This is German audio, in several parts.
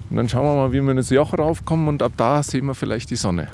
Und dann schauen wir mal, wie wir in das Joch raufkommen und ab da sehen wir vielleicht die Sonne.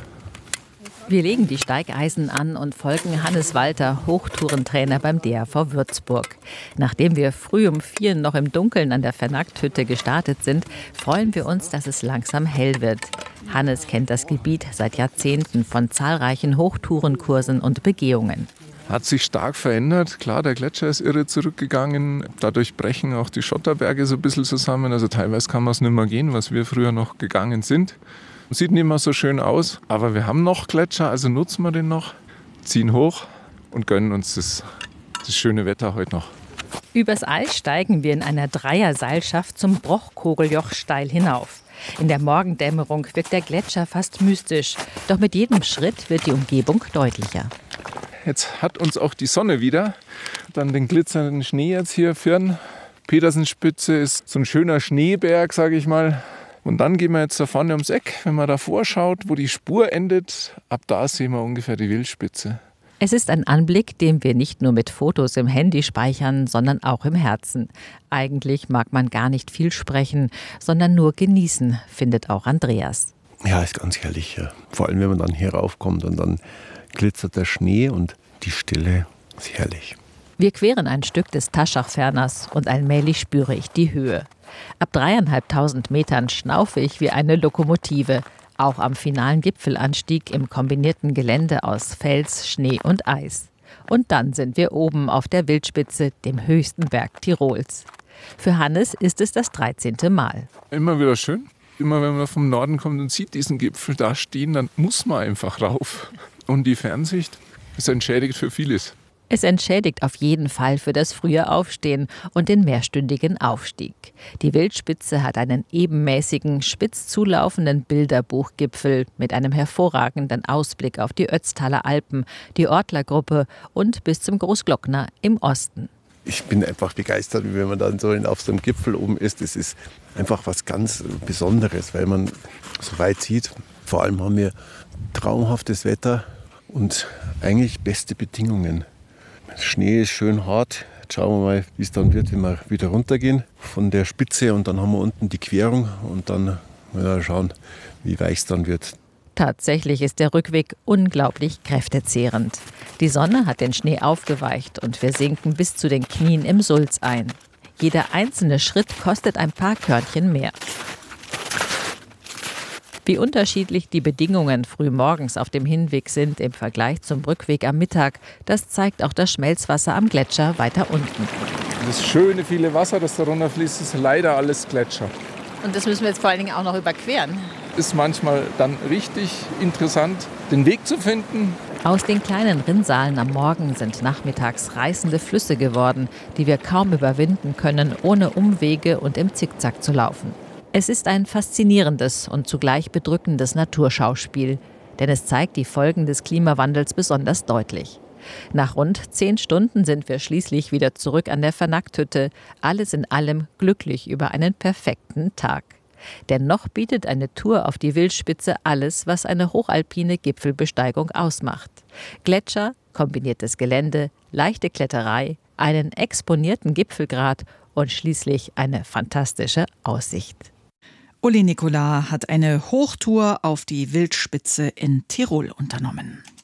Wir legen die Steigeisen an und folgen Hannes Walter, Hochtourentrainer beim DRV Würzburg. Nachdem wir früh um 4 noch im Dunkeln an der Vernackt-Hütte gestartet sind, freuen wir uns, dass es langsam hell wird. Hannes kennt das Gebiet seit Jahrzehnten von zahlreichen Hochtourenkursen und Begehungen. Hat sich stark verändert. Klar, der Gletscher ist irre zurückgegangen. Dadurch brechen auch die Schotterberge so ein bisschen zusammen. Also teilweise kann man es nicht mehr gehen, was wir früher noch gegangen sind. Sieht nicht mehr so schön aus, aber wir haben noch Gletscher, also nutzen wir den noch, ziehen hoch und gönnen uns das schöne Wetter heute noch. Übers Eis steigen wir in einer Dreier-Seilschaft zum Brochkogeljoch steil hinauf. In der Morgendämmerung wirkt der Gletscher fast mystisch, doch mit jedem Schritt wird die Umgebung deutlicher. Jetzt hat uns auch die Sonne wieder, dann den glitzernden Schnee jetzt hier führen. Petersenspitze ist so ein schöner Schneeberg, sage ich mal. Und dann gehen wir jetzt da vorne ums Eck, wenn man da vorschaut, wo die Spur endet, ab da sehen wir ungefähr die Wildspitze. Es ist ein Anblick, den wir nicht nur mit Fotos im Handy speichern, sondern auch im Herzen. Eigentlich mag man gar nicht viel sprechen, sondern nur genießen, findet auch Andreas. Ja, ist ganz herrlich. Ja. Vor allem, wenn man dann hier raufkommt und dann glitzert der Schnee und die Stille ist herrlich. Wir queren ein Stück des Taschachferners und allmählich spüre ich die Höhe. Ab 3.500 Metern schnaufe ich wie eine Lokomotive, auch am finalen Gipfelanstieg im kombinierten Gelände aus Fels, Schnee und Eis. Und dann sind wir oben auf der Wildspitze, dem höchsten Berg Tirols. Für Hannes ist es das 13. Mal. Immer wieder schön. Immer wenn man vom Norden kommt und sieht diesen Gipfel da stehen, dann muss man einfach rauf. Und die Fernsicht ist entschädigt für vieles. Es entschädigt auf jeden Fall für das frühe Aufstehen und den mehrstündigen Aufstieg. Die Wildspitze hat einen ebenmäßigen, spitz zulaufenden Bilderbuchgipfel mit einem hervorragenden Ausblick auf die Ötztaler Alpen, die Ortlergruppe und bis zum Großglockner im Osten. Ich bin einfach begeistert, wenn man dann so auf so einem Gipfel oben ist. Das ist einfach was ganz Besonderes, weil man so weit sieht. Vor allem haben wir traumhaftes Wetter und eigentlich beste Bedingungen. Der Schnee ist schön hart. Jetzt schauen wir mal, wie es dann wird, wenn wir wieder runtergehen von der Spitze. Und dann haben wir unten die Querung und dann werden wir schauen, wie weich es dann wird. Tatsächlich ist der Rückweg unglaublich kräftezehrend. Die Sonne hat den Schnee aufgeweicht und wir sinken bis zu den Knien im Sulz ein. Jeder einzelne Schritt kostet ein paar Körnchen mehr. Wie unterschiedlich die Bedingungen frühmorgens auf dem Hinweg sind im Vergleich zum Rückweg am Mittag, das zeigt auch das Schmelzwasser am Gletscher weiter unten. Das schöne, viele Wasser, das da runterfließt, ist leider alles Gletscher. Und das müssen wir jetzt vor allen Dingen auch noch überqueren. Ist manchmal dann richtig interessant, den Weg zu finden. Aus den kleinen Rinnsalen am Morgen sind nachmittags reißende Flüsse geworden, die wir kaum überwinden können, ohne Umwege und im Zickzack zu laufen. Es ist ein faszinierendes und zugleich bedrückendes Naturschauspiel, denn es zeigt die Folgen des Klimawandels besonders deutlich. Nach rund 10 Stunden sind wir schließlich wieder zurück an der Vernackt-Hütte, alles in allem glücklich über einen perfekten Tag. Dennoch bietet eine Tour auf die Wildspitze alles, was eine hochalpine Gipfelbesteigung ausmacht. Gletscher, kombiniertes Gelände, leichte Kletterei, einen exponierten Gipfelgrat und schließlich eine fantastische Aussicht. Uli Nicolas hat eine Hochtour auf die Wildspitze in Tirol unternommen.